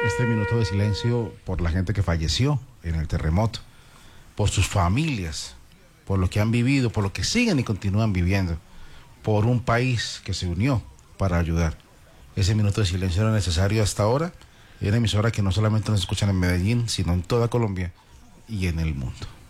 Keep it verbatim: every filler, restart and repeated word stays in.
Este minuto de silencio por la gente que falleció en el terremoto, por sus familias, por lo que han vivido, por lo que siguen y continúan viviendo, por un país que se unió para ayudar. Ese minuto de silencio era necesario hasta ahora. Es una emisora que no solamente nos escuchan en Medellín, sino en toda Colombia y en el mundo.